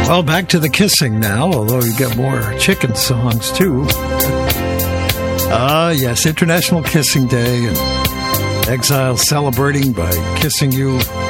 Well, back to the kissing now, although you got more chicken songs, too. Yes, International Kissing Day, and Exile celebrating by kissing you